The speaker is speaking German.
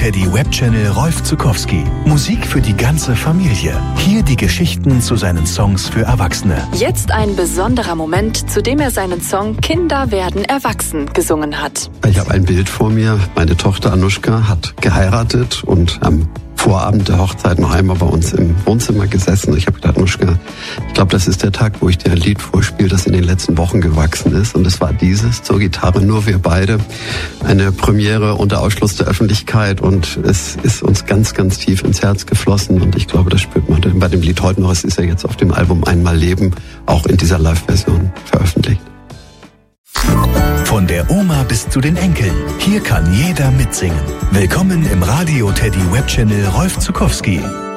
Teddy Web Channel Rolf Zuckowski. Musik für die ganze Familie. Hier die Geschichten zu seinen Songs für Erwachsene. Jetzt ein besonderer Moment, zu dem er seinen Song Kinder werden erwachsen gesungen hat. Ich habe ein Bild vor mir. Meine Tochter Anushka hat geheiratet und am Vorabend der Hochzeit noch einmal bei uns im Wohnzimmer gesessen. Ich habe gedacht, Anushka, ich glaube, das ist der Tag, wo ich dir ein Lied vorspiele, das in den letzten Wochen gewachsen ist. Und es war dieses, zur Gitarre, nur wir beide. Eine Premiere unter Ausschluss der Öffentlichkeit. Und es ist uns ganz, ganz tief ins Herz geflossen. Und ich glaube, das spürt man bei dem Lied heute noch. Es ist ja jetzt auf dem Album Einmal Leben, auch in dieser Live-Version veröffentlicht. Von der Oma bis zu den Enkeln. Hier kann jeder mitsingen. Willkommen im Radio Teddy Web Channel Rolf Zuckowski.